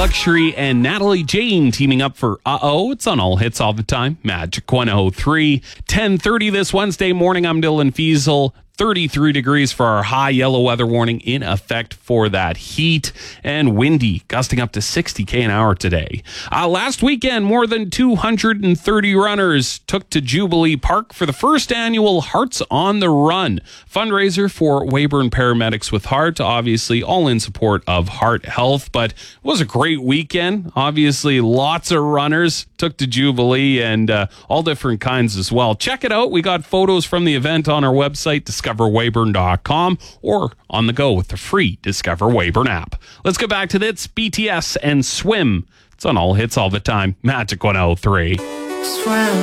Luxury and Natalie Jane teaming up for Uh-Oh. It's on All Hits All the Time. Magic 103. 10:30 this Wednesday morning. I'm Dylan Fiesel. 33 degrees for our high. Yellow weather warning in effect for that heat, and windy, gusting up to 60 km an hour today. Last weekend, more than 230 runners took to Jubilee Park for the first annual Hearts on the Run fundraiser for Weyburn Paramedics with Heart, obviously all in support of heart health. But it was a great weekend. Obviously, lots of runners took to Jubilee, and all different kinds as well. Check it out. We got photos from the event on our website, discoverweyburn.com, or on the go with the free Discover Weyburn app. Let's go back to this. BTS and Swim. It's on All Hits All the Time. Magic 103. Swim.